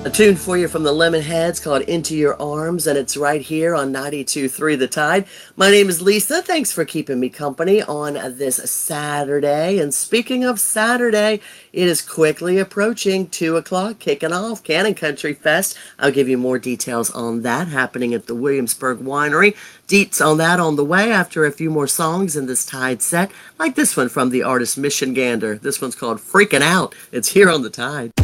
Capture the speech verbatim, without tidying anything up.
A tune for you from the Lemonheads called Into Your Arms, and it's right here on ninety-two point three The Tide. My name is Lisa. Thanks for keeping me company on this Saturday. And speaking of Saturday, it is quickly approaching two o'clock, kicking off Cannon Country Fest. I'll give you more details on that happening at the Williamsburg Winery. Deets on that on the way after a few more songs in this Tide set, like this one from the artist Mission Gander. This one's called Freaking Out. It's here on the Tide.